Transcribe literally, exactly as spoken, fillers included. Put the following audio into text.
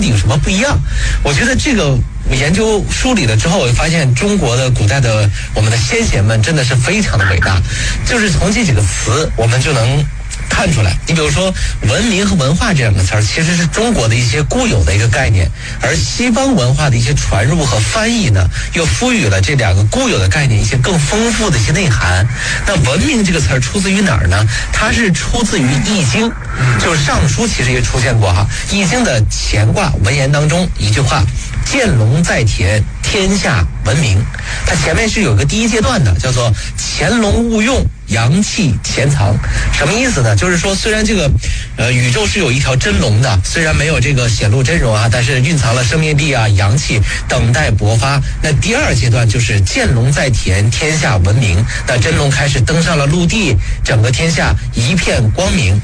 底有什么不一样？我觉得这个研究梳理了之后，我发现中国的古代的我们的先贤们真的是非常的伟大，就是从这几个词我们就能看出来。你比如说文明和文化这两个词儿其实是中国的一些固有的一个概念，而西方文化的一些传入和翻译呢又赋予了这两个固有的概念一些更丰富的一些内涵。那文明这个词儿出自于哪儿呢？它是出自于易经，就是上书其实也出现过哈，易经的乾卦文言当中一句话，见龙在田，天下文明。它前面是有一个第一阶段的，叫做潜龙勿用，阳气潜藏。什么意思呢？就是说虽然这个呃宇宙是有一条真龙的，虽然没有这个显露真容啊，但是蕴藏了生命力啊、阳气，等待勃发。那第二阶段就是见龙在田，天下文明。那真龙开始登上了陆地，整个天下一片光明。